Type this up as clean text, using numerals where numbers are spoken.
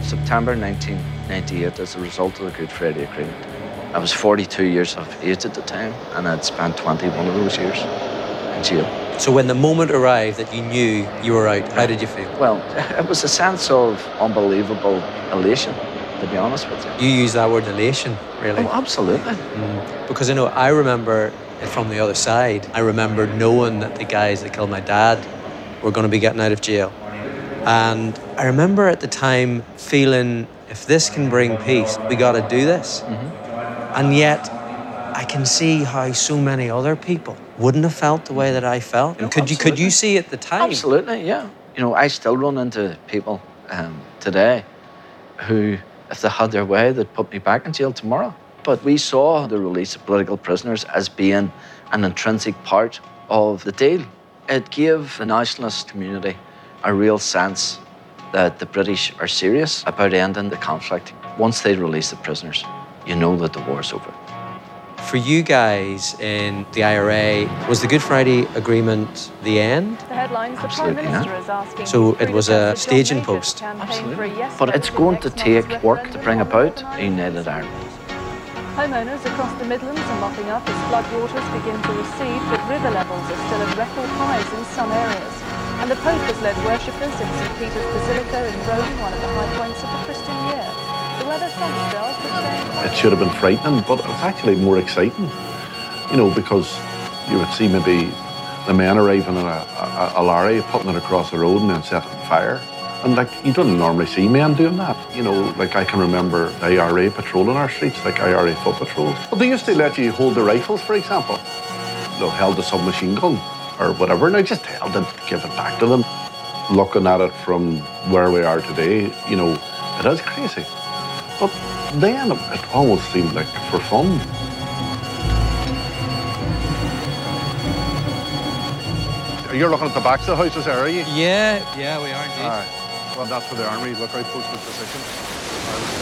September 1998, as a result of the Good Friday Agreement, I was 42 years of age at the time, and I'd spent 21 of those years in jail. So when the moment arrived that you knew you were out, how did you feel? Well, it was a sense of unbelievable elation, to be honest with you. You use that word elation, really. Oh, absolutely. Because I remember it from the other side. I remember knowing that the guys that killed my dad were going to be getting out of jail. And I remember at the time feeling, if this can bring peace, we got to do this. And yet, I can see how so many other people wouldn't have felt the way that I felt. And could you see at the time? Absolutely, yeah. You know, I still run into people today who, if they had their way, they'd put me back in jail tomorrow. But we saw the release of political prisoners as being an intrinsic part of the deal. It gave the nationalist community a real sense that the British are serious about ending the conflict. Once they release the prisoners, you know that the war's over. For you guys in the IRA, was the Good Friday Agreement the end? The headlines, the Prime Minister is asking. So it was a staging post. Absolutely. But it's going to take work to bring about a united Ireland. Homeowners across the Midlands are mopping up as floodwaters begin to recede, but river levels are still at record highs in some areas. And the Pope has led worshippers in St. Peter's Basilica in Rome, one of the high points of the Christian year. The weather thunderspells, but staying... It should have been frightening, but it was actually more exciting, you know, because you would see maybe the men arriving in a lorry, putting it across the road and then setting fire. And, like, you don't normally see men doing that. You know, like, I can remember the IRA patrolling our streets, like IRA foot patrols. But they used to let you hold the rifles, for example. They held the submachine gun or whatever, and I just held it, give it back to them. Looking at it from where we are today, you know, it is crazy. But then it almost seemed like for fun. You're looking at the backs of the houses there, are you? Yeah, we are indeed. Well, that's where the army lookout post is positioned.